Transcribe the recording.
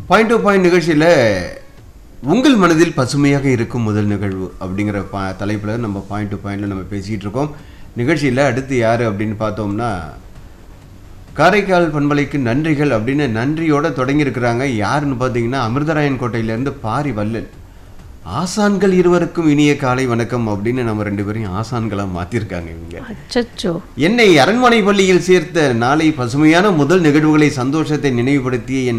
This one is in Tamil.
பாயிண்ட் டு பாயிண்ட் நிகழ்ச்சியில் உங்கள் மனதில் பசுமையாக இருக்கும் முதல் நிகழ்வு அப்படிங்கிற தலைப்பில் நம்ம பாயிண்ட் டு பாயிண்டில் நம்ம பேசிகிட்டு இருக்கோம். நிகழ்ச்சியில் அடுத்து யார் அப்படின்னு பார்த்தோம்னா, காரைக்கால் பண்பலைக்கு நன்றிகள் அப்படின்னு நன்றியோட தொடங்கியிருக்கிறாங்க. யாருன்னு பார்த்தீங்கன்னா, அமிர்தராயன் கோட்டையிலேருந்து பாரி வல்லல். ஆசான்கள் இருவருக்கும் இனிய காலை வணக்கம் அப்படின்னு நம்ம 2 பேரையும் ஆசான்களாக மாற்றிருக்காங்க இவங்க. அச்சச்சோ. என்னை அரண்மனை பள்ளியில் சேர்த்த நாளை பசுமையான முதல் நிகழ்வுகளை சந்தோஷத்தை நினைவுபடுத்திய என்